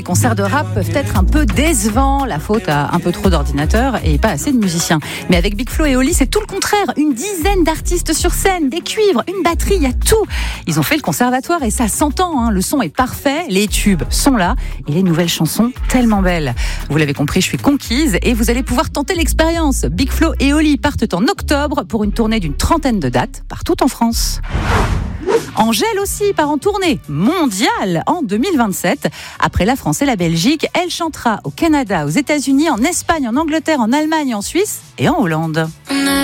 Les concerts de rap peuvent être un peu décevants, la faute à un peu trop d'ordinateurs et pas assez de musiciens. Mais avec Big Flo et Oli, c'est tout le contraire. Une dizaine d'artistes sur scène, des cuivres, une batterie, il y a tout. Ils ont fait le conservatoire et ça s'entend, le son est parfait, les tubes sont là et les nouvelles chansons tellement belles. Vous l'avez compris, je suis conquise et vous allez pouvoir tenter l'expérience. Big Flo et Oli partent en octobre pour une tournée d'une trentaine de dates partout en France. Angèle aussi part en tournée mondiale en 2027. Après la France et la Belgique, elle chantera au Canada, aux États-Unis, en Espagne, en Angleterre, en Allemagne, en Suisse et en Hollande.